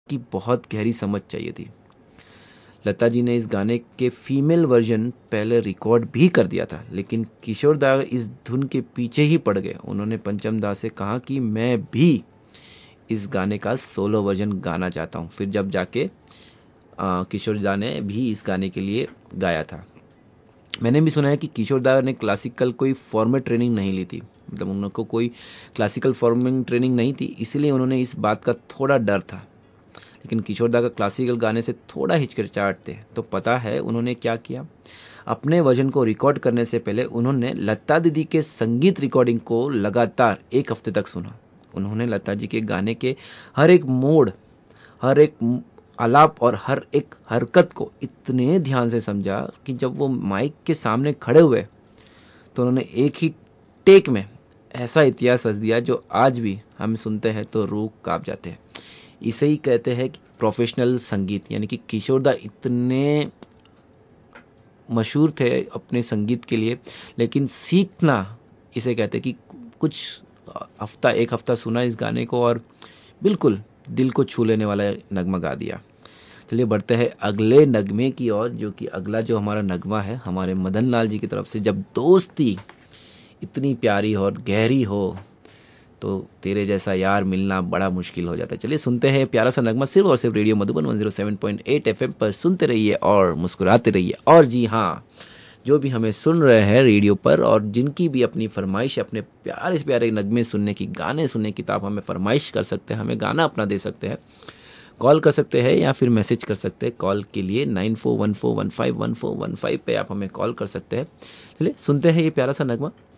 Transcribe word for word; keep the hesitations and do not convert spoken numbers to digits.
की बहुत गहरी समझ चाहिए थी। लता जी ने इस गाने के फीमेल वर्जन पहले रिकॉर्ड भी कर दिया था, लेकिन किशोर दा इस धुन के पीछे ही पड़ गए। उन्होंने पंचम दा से कहा कि मैं भी इस गाने का सोलो वर्जन गाना चाहता हूँ। फिर जब जाके आ, किशोर दा ने भी इस गाने के लिए गाया था। मैंने भी सुना है कि किशोर दा ने क्लासिकल कोई फॉर्मेट ट्रेनिंग नहीं ली थी, मतलब उनको कोई क्लासिकल फॉर्मिंग ट्रेनिंग नहीं थी, इसलिए उन्होंने इस बात का थोड़ा डर था। लेकिन किशोर दा का क्लासिकल गाने से थोड़ा हिचकिचाहट थे, तो पता है उन्होंने क्या किया। अपने वर्जन को रिकॉर्ड करने से पहले उन्होंने लता दीदी के संगीत रिकॉर्डिंग को लगातार एक हफ्ते तक सुना। उन्होंने लता जी के गाने के हर एक मोड़, हर एक आलाप और हर एक हरकत को इतने ध्यान से समझा कि जब वो माइक के सामने खड़े हुए तो उन्होंने एक ही टेक में ऐसा इतिहास रच दिया जो आज भी हम सुनते हैं तो रूह कांप जाते हैं। इसे ही कहते हैं कि प्रोफेशनल संगीत, यानी कि किशोर दा इतने मशहूर थे अपने संगीत के लिए, लेकिन सीखना इसे कहते हैं कि कुछ हफ्ता एक हफ्ता सुना इस गाने को और बिल्कुल दिल को छू लेने वाला नगमा गा दिया। चलिए बढ़ते हैं अगले नगमे की ओर, जो कि अगला जो हमारा नगमा है हमारे मदन लाल जी की तरफ से। जब दोस्ती इतनी प्यारी और गहरी हो तो तेरे जैसा यार मिलना बड़ा मुश्किल हो जाता है। चलिए सुनते हैं प्यारा सा नगमा सिर्फ और सिर्फ radio Madhuban one zero seven point eight FM पर। सुनते रहिए और मुस्कुराते रहिए। और जी हाँ, जो भी हमें सुन रहे हैं रेडियो पर और जिनकी भी अपनी फरमाइश, अपने प्यारे से प्यारे नगमे सुनने की, गाने सुनने की, तो आप हमें फरमाइश कर सकते हैं, हमें गाना अपना दे सकते हैं, कॉल कर सकते हैं या फिर मैसेज कर सकते हैं। कॉल के लिए nine four one four one five one four one five पे आप हमें कॉल कर सकते हैं। चलिए सुनते हैं ये प्यारा सा नगमा।